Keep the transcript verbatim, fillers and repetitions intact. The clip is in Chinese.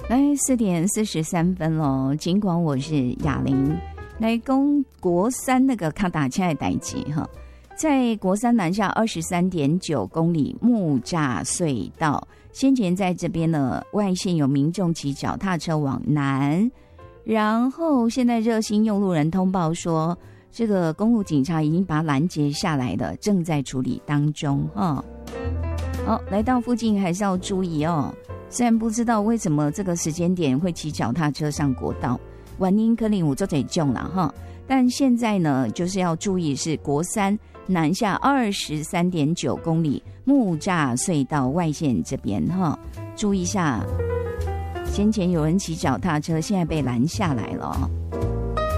来四点四十三分喽，尽管我是雅玲，来攻国三那个卡打枪的代志哈，在国三南下二十三点九公里木栅隧道，先前在这边呢外线有民众骑脚踏车往南，然后现在热心用路人通报说，这个公路警察已经把拦截下来了，正在处理当中哈。好，来到附近还是要注意哦。虽然不知道为什么这个时间点会骑脚踏车上国道，原因可能有做这种了哈，但现在呢，就是要注意是国三南下二十三点九公里木栅隧道外线这边哈，注意一下，先前有人骑脚踏车，现在被拦下来了。